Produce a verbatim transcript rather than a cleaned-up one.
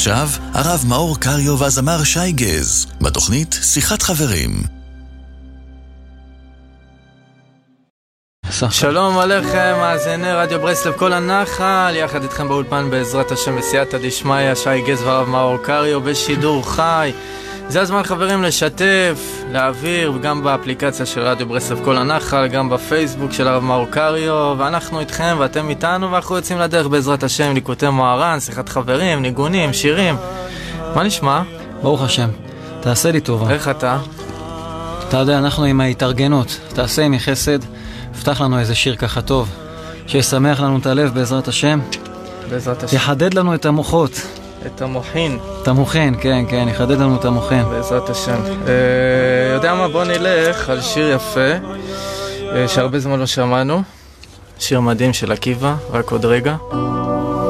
עכשיו, הרב מאור קריו והזמר שי גז, בתוכנית שיחת חברים. שלום עליכם, מאזיני רדיו ברסלב כל הנחל, יחד איתכם באולפן בעזרת השם בסייעתא דשמיא, שי גז והרב מאור קריו בשידור חי. זה הזמן חברים לשתף, להעביר, גם באפליקציה של רדיו ברסלב כל הנחל, גם בפייסבוק של הרב מאור קריו, ואנחנו איתכם ואתם איתנו, ואנחנו יוצאים לדרך בעזרת השם, ליקוטי מוהר"ן, שיחת חברים, ניגונים, שירים. מה נשמע? ברוך השם, תעשה לי טובה. איך אתה? אתה יודע, אנחנו עם ההתארגנות, תעשה עם חסד, פתח לנו איזה שיר ככה טוב, שישמח לנו את הלב בעזרת השם. בעזרת השם. יחדד לנו את המוחות. את המוחין. את המוחין, כן, כן, יחדד לנו את המוחין. בעזרת השם. אה, יודע מה, בוא נלך על שיר יפה, אה, שהרבה זמן לא שמענו. שיר מדהים של עקיבא, רק עוד רגע.